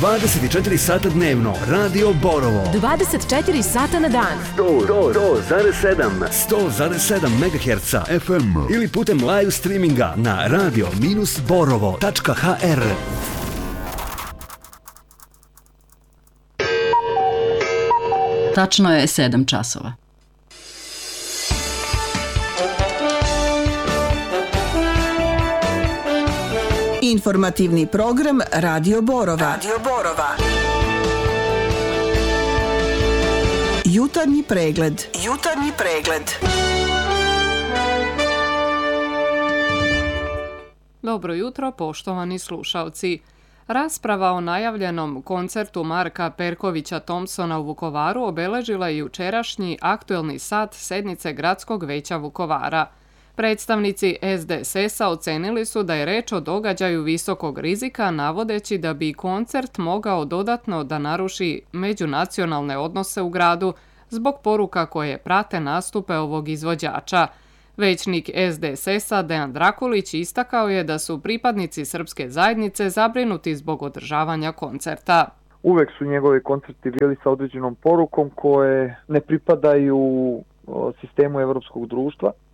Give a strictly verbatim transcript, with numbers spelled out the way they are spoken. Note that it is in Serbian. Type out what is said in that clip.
dvadeset četiri sata dnevno. Radio Borovo. dvadeset četiri sata na dan. sto zarez sedam sto zarez sedam megaherca F M ili putem live streaminga na radio borovo tačka h r. Tačno je sedam časova. Informativni program Radio Borova. Radio Borova. Jutarnji pregled. Jutarnji pregled. Dobro jutro, poštovani slušalci. Rasprava o najavljenom koncertu Marka Perkovića Thompsona u Vukovaru obeležila je jučerašnji aktuelni sat sednice Gradskog veća Vukovara. Predstavnici S D S S-a ocenili su da je reč o događaju visokog rizika, navodeći da bi koncert mogao dodatno da naruši međunacionalne odnose u gradu zbog poruka koje prate nastupe ovog izvođača. Većnik S D S S-a Dejan Drakulić istakao je da su pripadnici srpske zajednice zabrinuti zbog održavanja koncerta. Uvek su njegovi koncerti bili sa određenom porukom koje ne pripadaju sistemu evropskog društva.